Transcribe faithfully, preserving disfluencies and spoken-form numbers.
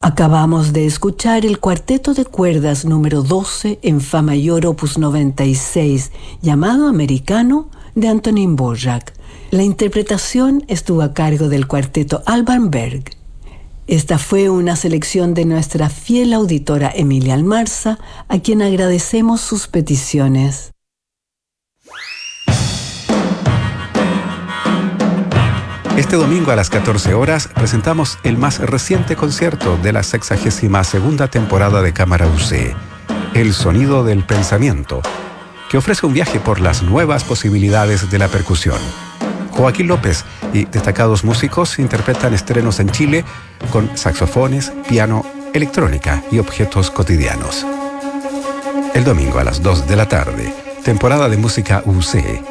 Acabamos de escuchar el cuarteto de cuerdas número doce en Fa mayor opus noventa y seis, llamado Americano, de Antonín Dvořák. La interpretación estuvo a cargo del cuarteto Alban Berg. Esta fue una selección de nuestra fiel auditora Emilia Almarza, a quien agradecemos sus peticiones. Este domingo a las catorce horas presentamos el más reciente concierto de la sexagésima segunda temporada de Cámara U C, El Sonido del Pensamiento, que ofrece un viaje por las nuevas posibilidades de la percusión. Joaquín López y destacados músicos interpretan estrenos en Chile con saxofones, piano, electrónica y objetos cotidianos. El domingo a las dos de la tarde, temporada de música U C.